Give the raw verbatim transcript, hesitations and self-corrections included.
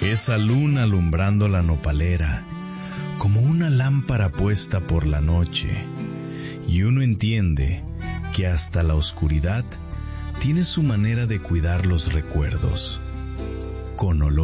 esa luna alumbrando la nopalera, como una lámpara puesta por la noche, y uno entiende que hasta la oscuridad tiene su manera de cuidar los recuerdos, con olor